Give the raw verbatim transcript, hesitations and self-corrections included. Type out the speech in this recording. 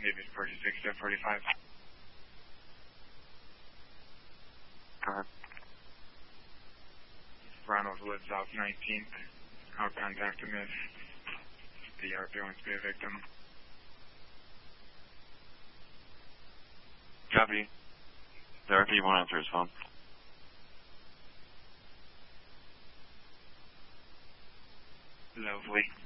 Davis forty-six to forty-five. Go ahead. Ronald Wood, South nineteenth. I'll contact him if the R P wants to be a victim. Copy. The R P won't answer his phone. Lovely.